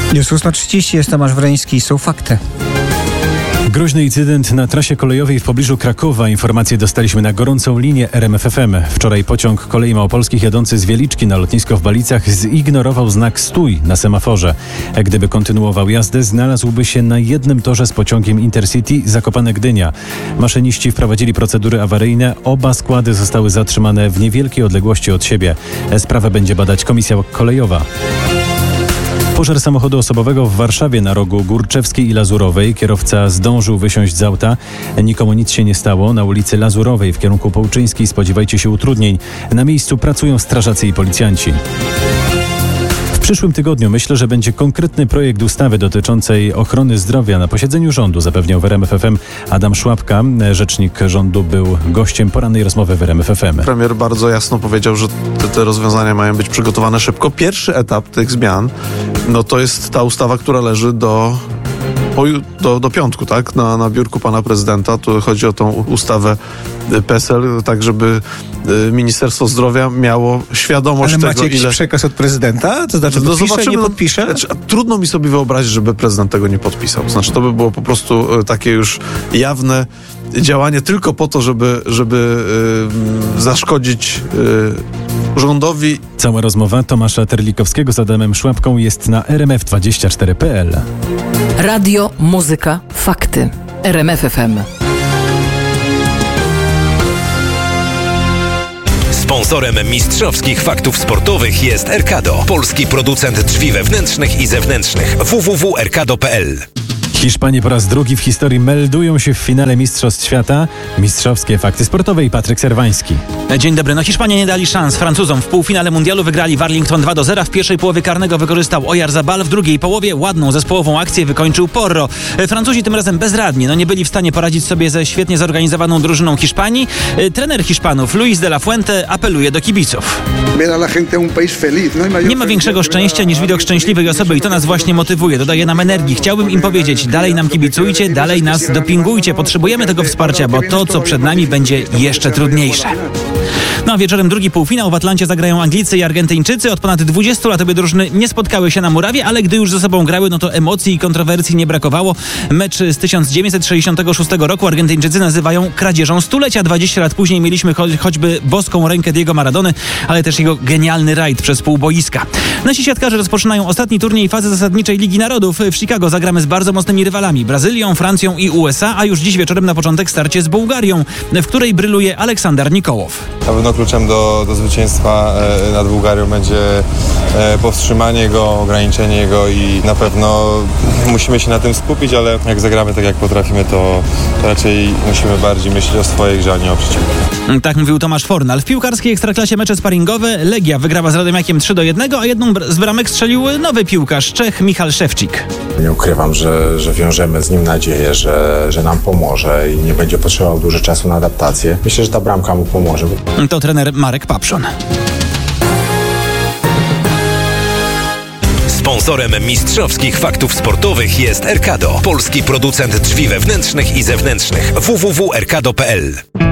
Jest 8:30, jest Tomasz Wreński, są fakty. Groźny incydent na trasie kolejowej w pobliżu Krakowa. Informacje dostaliśmy na gorącą linię RMF FM. Wczoraj pociąg Kolei Małopolskich jadący z Wieliczki na lotnisko w Balicach zignorował znak stój na semaforze. Gdyby kontynuował jazdę, znalazłby się na jednym torze z pociągiem Intercity Zakopane-Gdynia. Maszyniści wprowadzili procedury awaryjne. Oba składy zostały zatrzymane w niewielkiej odległości od siebie. Sprawę będzie badać Komisja Kolejowa. Pożar samochodu osobowego w Warszawie na rogu Górczewskiej i Lazurowej. Kierowca zdążył wysiąść z auta. Nikomu nic się nie stało. Na ulicy Lazurowej w kierunku Połczyńskiej spodziewajcie się utrudnień. Na miejscu pracują strażacy i policjanci. W przyszłym tygodniu myślę, że będzie konkretny projekt ustawy dotyczącej ochrony zdrowia. Na posiedzeniu rządu zapewniał w RMF FM Adam Szłapka. Rzecznik rządu był gościem porannej rozmowy w RMF FM. Premier bardzo jasno powiedział, że te rozwiązania mają być przygotowane szybko. Pierwszy etap tych zmian, to jest ta ustawa, która leży do piątku, tak? Na biurku pana prezydenta. Tu chodzi o tą ustawę PESEL, tak żeby Ministerstwo Zdrowia miało świadomość Ale tego, macie jakiś przekaz od prezydenta? To znaczy podpisze, nie podpisze? Trudno mi sobie wyobrazić, żeby prezydent tego nie podpisał. Znaczy to by było po prostu takie już jawne działanie tylko po to, żeby zaszkodzić rządowi. Cała rozmowa Tomasza Terlikowskiego z Adamem Szłapką jest na rmf24.pl. Radio, muzyka, fakty. RMF FM. Sponsorem mistrzowskich faktów sportowych jest Erkado, polski producent drzwi wewnętrznych i zewnętrznych. www.erkado.pl. Hiszpanie po raz drugi w historii meldują się w finale Mistrzostw Świata. Mistrzowskie fakty sportowe i Patryk Serwański. Dzień dobry. Hiszpanie nie dali szans Francuzom. W półfinale mundialu wygrali w Arlington 2-0. W pierwszej połowie karnego wykorzystał Oyarzabal. W drugiej połowie ładną zespołową akcję wykończył Porro. Francuzi tym razem bezradnie. Nie byli w stanie poradzić sobie ze świetnie zorganizowaną drużyną Hiszpanii. Trener Hiszpanów Luis de la Fuente apeluje do kibiców. Nie ma większego szczęścia niż widok szczęśliwej osoby i to nas właśnie motywuje. Dodaje nam energii. Chciałbym im powiedzieć, dalej nam kibicujcie, dalej nas dopingujcie. Potrzebujemy tego wsparcia, bo to, co przed nami, będzie jeszcze trudniejsze. A wieczorem drugi półfinał. W Atlancie zagrają Anglicy i Argentyńczycy. Od ponad 20 lat obie drużyny nie spotkały się na murawie, ale gdy już ze sobą grały, to emocji i kontrowersji nie brakowało. Mecz z 1966 roku Argentyńczycy nazywają kradzieżą stulecia. 20 lat później mieliśmy choćby boską rękę Diego Maradony, ale też jego genialny rajd przez pół boiska. Nasi siatkarze rozpoczynają ostatni turniej fazy zasadniczej Ligi Narodów. W Chicago zagramy z bardzo mocnymi rywalami Brazylią, Francją i USA, a już dziś wieczorem na początek starcie z Bułgarią, w której bryluje Aleksander Nikołow. Na pewno kluczem do zwycięstwa nad Bułgarią będzie powstrzymanie go, ograniczenie go i na pewno musimy się na tym skupić, ale jak zagramy tak jak potrafimy, to raczej musimy bardziej myśleć o swojej grze, a nie o przeciwniku. Tak mówił Tomasz Fornal. W piłkarskiej ekstraklasie mecze sparingowe Legia wygrała z Radomiakiem 3-1, a jedną z bramek strzelił nowy piłkarz, Czech Michal Szewczyk. Nie ukrywam, że wiążemy z nim nadzieję, że nam pomoże i nie będzie potrzebował dużo czasu na adaptację. Myślę, że ta bramka mu pomoże. To trener Marek Papszon. Sponsorem mistrzowskich faktów sportowych jest Erkado, polski producent drzwi wewnętrznych i zewnętrznych. www.erkado.pl.